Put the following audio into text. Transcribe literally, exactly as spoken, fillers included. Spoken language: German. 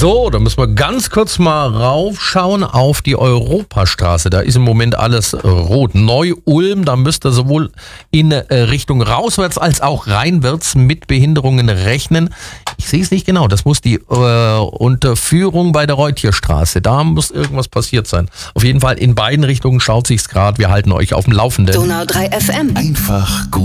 So, da müssen wir ganz kurz mal raufschauen auf die Europastraße. Da ist im Moment alles rot. Neu-Ulm, da müsst ihr sowohl in Richtung rauswärts als auch reinwärts mit Behinderungen rechnen. Ich sehe es nicht genau. Das muss die äh, Unterführung bei der Reutierstraße. Da muss irgendwas passiert sein. Auf jeden Fall in beiden Richtungen schaut sich's gerade. Wir halten euch auf dem Laufenden. Donau drei F M. Einfach gut.